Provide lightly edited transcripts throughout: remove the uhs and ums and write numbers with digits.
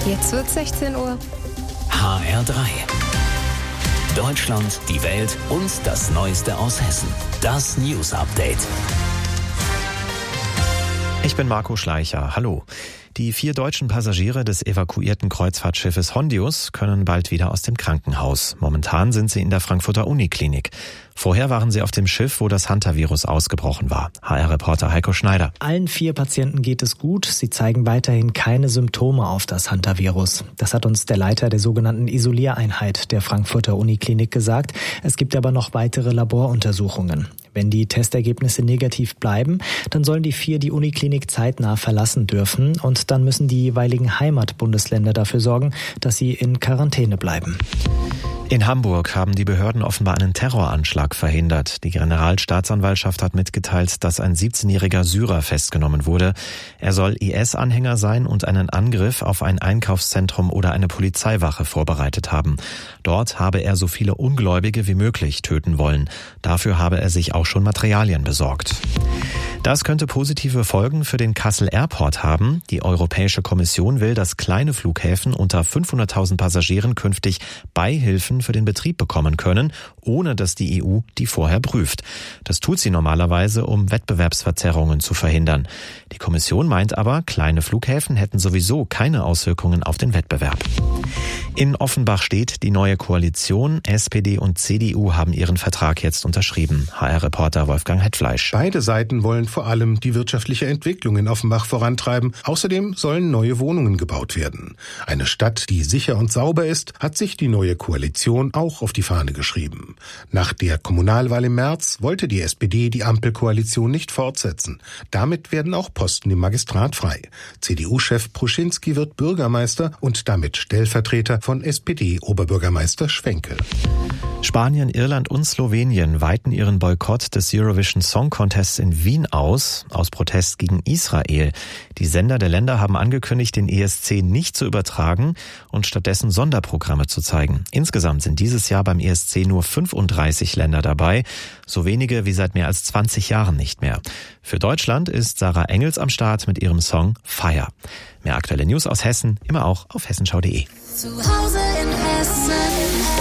Jetzt wird 16 Uhr. HR3. Deutschland, die Welt und das Neueste aus Hessen. Das News Update. Ich bin Marco Schleicher. Hallo. Die 4 deutschen Passagiere des evakuierten Kreuzfahrtschiffes Hondius können bald wieder aus dem Krankenhaus. Momentan sind sie in der Frankfurter Uniklinik. Vorher waren sie auf dem Schiff, wo das Hantavirus ausgebrochen war. HR-Reporter Heiko Schneider. Allen 4 Patienten geht es gut. Sie zeigen weiterhin keine Symptome auf das Hantavirus. Das hat uns der Leiter der sogenannten Isoliereinheit der Frankfurter Uniklinik gesagt. Es gibt aber noch weitere Laboruntersuchungen. Wenn die Testergebnisse negativ bleiben, dann sollen die 4 die Uniklinik zeitnah verlassen dürfen und dann müssen die jeweiligen Heimatbundesländer dafür sorgen, dass sie in Quarantäne bleiben. In Hamburg haben die Behörden offenbar einen Terroranschlag verhindert. Die Generalstaatsanwaltschaft hat mitgeteilt, dass ein 17-jähriger Syrer festgenommen wurde. Er soll IS-Anhänger sein und einen Angriff auf ein Einkaufszentrum oder eine Polizeiwache vorbereitet haben. Dort habe er so viele Ungläubige wie möglich töten wollen. Dafür habe er sich auch schon Materialien besorgt. Das könnte positive Folgen für den Kassel Airport haben. Die Europäische Kommission will, dass kleine Flughäfen unter 500.000 Passagieren künftig Beihilfen für den Betrieb bekommen können, ohne dass die EU die vorher prüft. Das tut sie normalerweise, um Wettbewerbsverzerrungen zu verhindern. Die Kommission meint aber, kleine Flughäfen hätten sowieso keine Auswirkungen auf den Wettbewerb. In Offenbach steht die neue Koalition. SPD und CDU haben ihren Vertrag jetzt unterschrieben. HR-Reporter Wolfgang Hetfleisch. Beide Seiten wollen vor allem die wirtschaftliche Entwicklung in Offenbach vorantreiben. Außerdem sollen neue Wohnungen gebaut werden. Eine Stadt, die sicher und sauber ist, hat sich die neue Koalition auch auf die Fahne geschrieben. Nach der Kommunalwahl im März wollte die SPD die Ampelkoalition nicht fortsetzen. Damit werden auch Posten im Magistrat frei. CDU-Chef Pruschinski wird Bürgermeister und damit Stellvertreter von SPD-Oberbürgermeister Schwenke. Spanien, Irland und Slowenien weiten ihren Boykott des Eurovision Song Contests in Wien aus Protest gegen Israel. Die Sender der Länder haben angekündigt, den ESC nicht zu übertragen und stattdessen Sonderprogramme zu zeigen. Insgesamt sind dieses Jahr beim ESC nur 35 Länder dabei, so wenige wie seit mehr als 20 Jahren nicht mehr. Für Deutschland ist Sarah Engels am Start mit ihrem Song Fire. Mehr aktuelle News aus Hessen, immer auch auf hessenschau.de. Zu Hause in Hessen.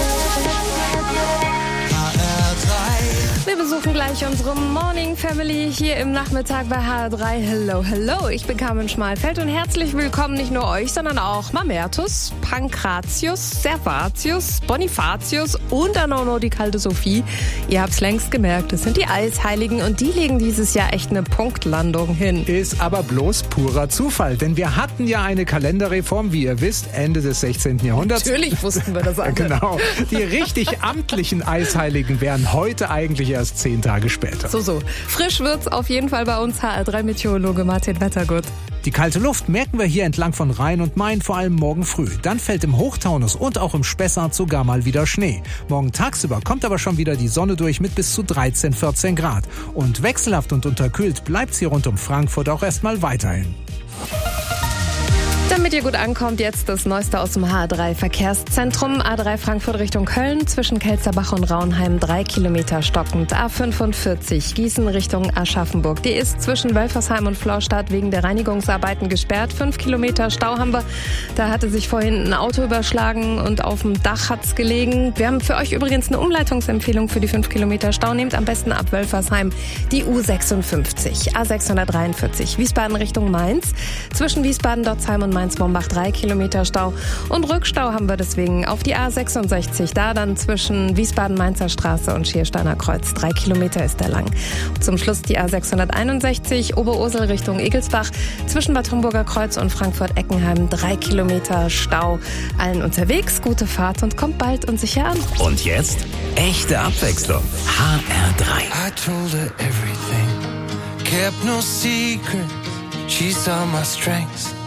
Wir besuchen gleich unsere Morning Family hier im Nachmittag bei HR3. Hello, hello. Ich bin Carmen Schmalfeld und herzlich willkommen nicht nur euch, sondern auch Mamertus, Pankratius, Servatius, Bonifatius und dann auch noch die kalte Sophie. Ihr habt's längst gemerkt, das sind die Eisheiligen und die legen dieses Jahr echt eine Punktlandung hin. Ist aber bloß purer Zufall, denn wir hatten ja eine Kalenderreform, wie ihr wisst, Ende des 16. Jahrhunderts. Natürlich wussten wir das alle. Genau. Die richtig amtlichen Eisheiligen wären heute eigentlich erst 10 Tage später. So. Frisch wird's auf jeden Fall bei uns. HR3-Meteorologe Martin Wettergut. Die kalte Luft merken wir hier entlang von Rhein und Main vor allem morgen früh. Dann fällt im Hochtaunus und auch im Spessart sogar mal wieder Schnee. Morgen tagsüber kommt aber schon wieder die Sonne durch mit bis zu 13, 14 Grad. Und wechselhaft und unterkühlt bleibt's hier rund um Frankfurt auch erstmal weiterhin. Damit ihr gut ankommt, jetzt das Neueste aus dem HR3-Verkehrszentrum. A3 Frankfurt Richtung Köln, zwischen Kelzerbach und Raunheim 3 Kilometer stockend. A45 Gießen Richtung Aschaffenburg. Die ist zwischen Wölfersheim und Florstadt wegen der Reinigungsarbeiten gesperrt. 5 Kilometer Stau haben wir. Da hatte sich vorhin ein Auto überschlagen und auf dem Dach hat's gelegen. Wir haben für euch übrigens eine Umleitungsempfehlung für die 5 Kilometer Stau. Nehmt am besten ab Wölfersheim die U56. A643 Wiesbaden Richtung Mainz. Zwischen Wiesbaden-Dotzheim und Mainz-Mombach 3 Kilometer Stau und Rückstau haben wir deswegen auf die A66, da dann zwischen Wiesbaden-Mainzer Straße und Schiersteiner Kreuz. 3 Kilometer ist der lang. Und zum Schluss die A661 Oberursel Richtung Egelsbach, zwischen Bad Homburger Kreuz und Frankfurt-Eckenheim 3 Kilometer Stau. Allen unterwegs, gute Fahrt und kommt bald und sicher an. Und jetzt echte Abwechslung. HR3. I told her everything, kept no secret. She saw my strengths